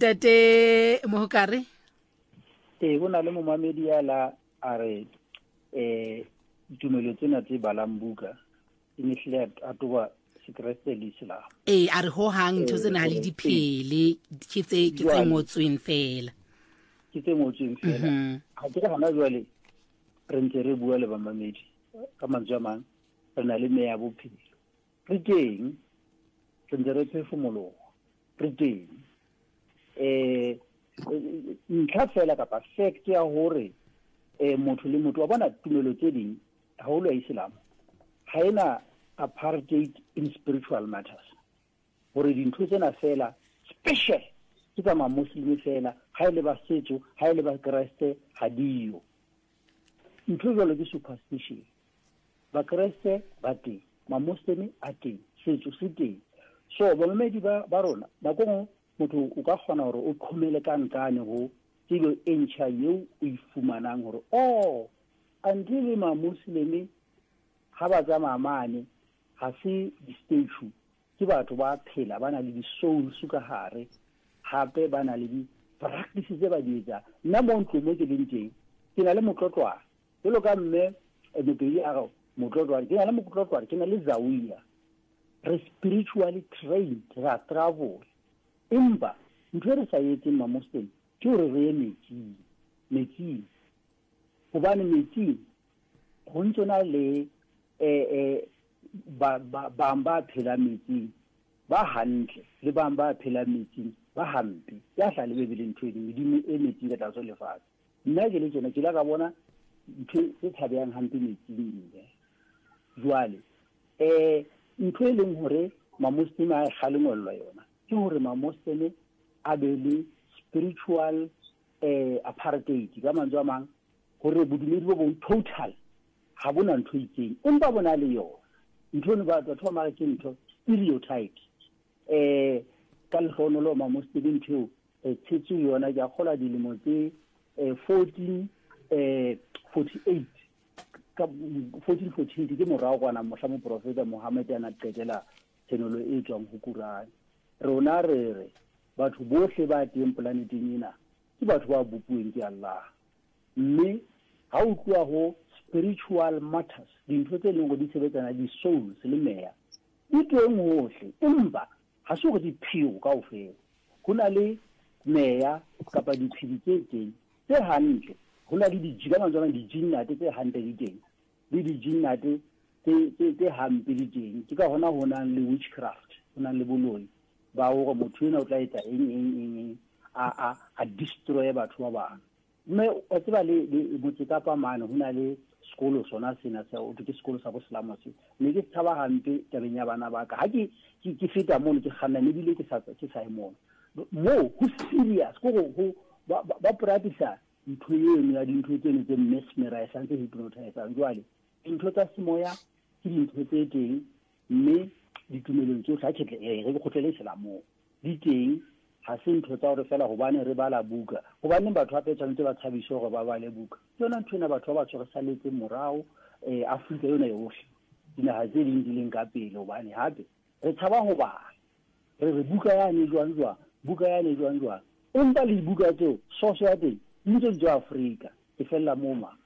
Ntate Mohokare go na le momamedi ya la a re ditumelo tsena tse balang buka inihle a toba sekreste le Islam a re ho hang ntho tsena le diphele ke tse ngotsweng fela ha ke gana jwale re ntse re bua le bamamedi ka mantswe a mang re na le meya bophelo re teng re ntse re phefumologa re teng ntlha fela kapa fact ya hore motho le motho wa bona tumelo tse ding haholo ya Islam ha ena apartheid in spiritual matters hore dintho tsena fela special ke tsa ma-Muslim fela ha ile ba setso ha ile ba Kriste ha dio ntho jwalo ke superstition ba Kriste ba teng ma-Muslim a teng setso se teng so bomedi ba rona ba go motho o ka kgona hore o khomele ka nkane go tsebo e ntšha yeo o ifumanang hore andile ma-Muslim ha ba tsa mamane ha se di-statue ke batho ba phela ba na le di-souls ka hare hape ba na le di-practices tse ba di etsa nna mo ntlo mo ke leng teng ke na le motlotlwana jalo ka mme mopedi a go motlotlwana ke na le motlotlwana ke na le zawiya re spiritually trained ra travel empa ntho re sa etseng ma-Muslim ke hore re ye metsing hobane metsing go ntsona le ba phela metsing ba hantle le ba phela metsing ba hampe ya hla le bebele ntho edimo e metsing ka tlatso lefatshe nna ke le tsona ke la ka bona ntho e thabeyang hampe metsing jwale ntho e leng hore ma-Muslim a kgalengwellwa yona ke hore ma-Muslim a be le spiritual apartheid ka mantswe a mang hore bodumedi bo bong total ha bona ntho itseng empa bona le yona ntho ne batho ba mara ke ntho stereotype ka lehono lo ma-Muslim ntho tshitse yona ja khola dilemo tse 1448 ka 1448 ke morao kwana mohla mo profeta Muhammad ana qetela tsenolo e tswang ho Qur'an rona re batho bohle ba teng planeteng ena ke batho ba bupuweng ke Allah mme ha o tloa ho spiritual matters dintho tse leng go di sebetsana di souls le meya di teng hohle empa ha se go di phiyo kaofela ho na le meya kapa diphedi tse teng tse hantle ho na le dijikana tsona dijinnate tse hantle di teng le dijinnate tse hampe di teng ke ka hona ho nang le witchcraft ho nang le boloi ba o motho ena o tla etsa eng a destroy batho ba bang mme o tseba le motse ka pa mane ho na le sekolo sona sena sa o ke sekolo sa boslama se ne ke thaba hampe tabeng ya bana ba ka ha ke feta mo ke kganna ne bile ke sa mo ho serious go ba practice ntho eno ya dintho tseno tse mesmerize tse hypnotize jwale ntho tsa semoya ke dintho tse teng mme ditumelong tsohle ha ke re kgotlele Islam di teng ha se ntho tsa hore fela hobane re bala buka hobane batho ba petsa ntse ba tshabisho go ba bale buka tsona ntho ena batho ba tshware saletse morao Afrika yona yohle dina ha tse ding di leng ka pele hobane hape re tshaba ho ba re buka ya ne jwang buka ya ne jwang empa le buka tseo source ya teng ntse di Afrika e fella mo ma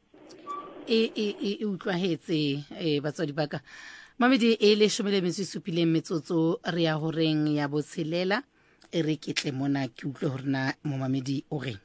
e utlwahetse batswadi baka mamedi e le 17 metsotso re ya horeng ya botshelela e re ketle mona ke utlwe hore na momamedi o reng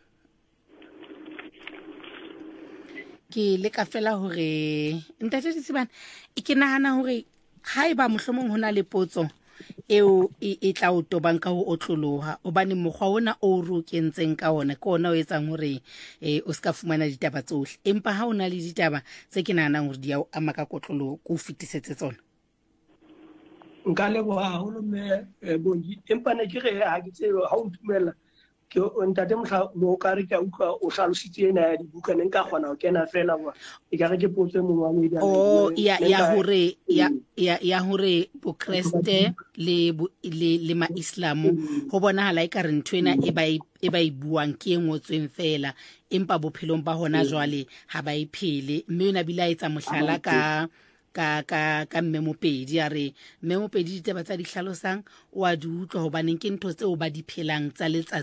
ke le ka fela hore ntate Disibana ke nahana hore haeba mohlomong hona le potso eo e tla o tobang ka ho otloloha hobane mokgwa ona o ro kentseng ka ona ke ona o etsang hore o ska fumana ditaba tsohle empa ha ona le ditaba tse ke nahana hore di a ama ka kotlolo go fitisetse tsona nka leboha haholo me bongi empa ne ke re ha ke tsebe ha o dumela ke ntate mo ka re ka utlwa o hlalositse ena ya dibuka ne nka kgona ho kena fela ba e ka re ke potse momamedi ya hore bo Kriste le ma Islam ho bonahala e ka re ntwena e ba e buang ke ngotsweng fela empa bophelong ba hona jwale ha ba iphele mme yona bila etsa mohlala ka mme Mopedi a re mme Mopedi ditaba tsa di hlalosang o a di utlwa hobaneng ke ntho tseo ba di phelang tsa letsatsi